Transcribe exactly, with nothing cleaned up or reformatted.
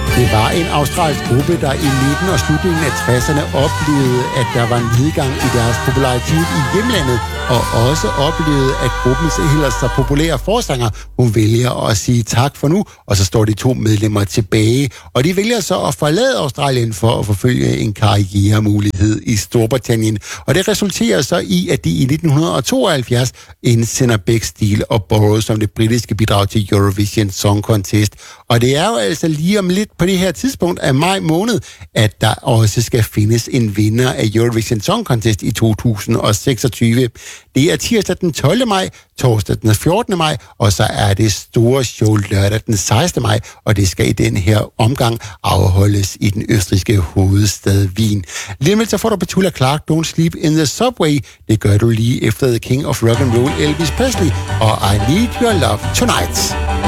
Det var en australsk gruppe, der i midten og slutningen af tresserne oplevede, at der var en nedgang i deres popularitet i hjemlandet, og også oplevede, at gruppens ellers så populære forsanger, hun vælger at sige tak for nu, og så står de to medlemmer tilbage. Og de vælger så at forlade Australien for at forfølge en karrieremulighed i Storbritannien. Og det resulterer så i, at de i nitten tooghalvfjerds indsender Beck, Steele og Burrows som det britiske bidrag til Eurovision Song Contest. Og det er jo altså lige om lidt på det her tidspunkt af maj måned, at der også skal findes en vinder af Eurovision Song Contest i to tusind seksogtyve. Det er tirsdag den tolvte maj, torsdag den fjortende maj, og så er det store show lørdag den sekstende maj, og det skal i den her omgang afholdes i den østrigske hovedstad Wien. Lige med så får du Petula Clark, Don't Sleep in the Subway. Det gør du lige efter The King of Rock and Roll, Elvis Presley, og I Need Your Love Tonight.